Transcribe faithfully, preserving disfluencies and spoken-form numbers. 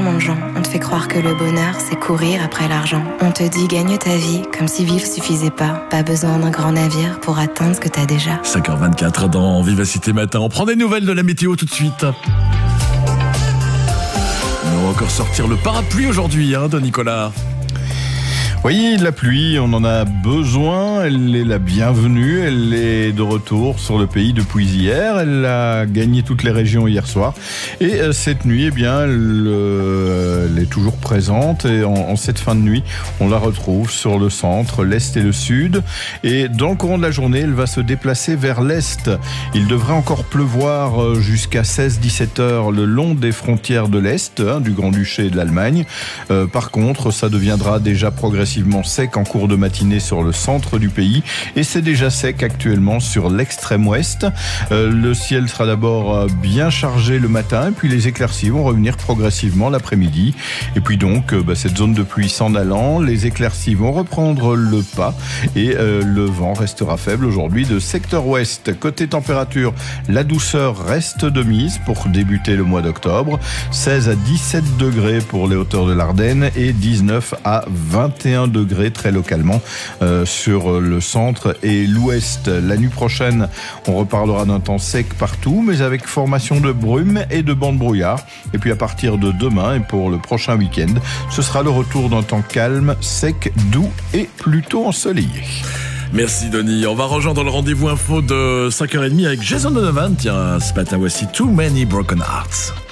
monde de gens. On te fait croire que le bonheur, c'est courir après l'argent. On te dit gagne ta vie, comme si vivre suffisait pas. Pas besoin d'un grand navire pour atteindre ce que t'as déjà. cinq heures vingt-quatre dans Vivacité Matin. On prend des nouvelles de la météo tout de suite. On va encore sortir le parapluie aujourd'hui, hein, de Nicolas. Oui, la pluie, on en a besoin, elle est la bienvenue, elle est de retour sur le pays depuis hier, elle a gagné toutes les régions hier soir et euh, cette nuit, eh bien, elle, euh, elle est toujours présente et en, en cette fin de nuit, on la retrouve sur le centre, l'est et le sud et dans le courant de la journée, elle va se déplacer vers l'est. Il devrait encore pleuvoir jusqu'à seize à dix-sept heures le long des frontières de l'est, hein, du Grand-Duché et de l'Allemagne. Euh, par contre, ça deviendra déjà progressivement sec en cours de matinée sur le centre du pays et c'est déjà sec actuellement sur l'extrême ouest. Euh, le ciel sera d'abord bien chargé le matin et puis les éclaircies vont revenir progressivement l'après-midi et puis donc euh, bah, cette zone de pluie s'en allant, les éclaircies vont reprendre le pas et euh, le vent restera faible aujourd'hui de secteur ouest. Côté température, la douceur reste de mise pour débuter le mois d'octobre, seize à dix-sept degrés pour les hauteurs de l'Ardenne et dix-neuf à vingt et un degrés très localement euh, sur le centre et l'ouest. La nuit prochaine, on reparlera d'un temps sec partout, mais avec formation de brume et de bancs de brouillard. Et puis à partir de demain et pour le prochain week-end, ce sera le retour d'un temps calme, sec, doux et plutôt ensoleillé. Merci Denis. On va rejoindre le rendez-vous info de cinq heures trente avec Jason Donovan. Tiens, ce matin, voici Too Many Broken Hearts.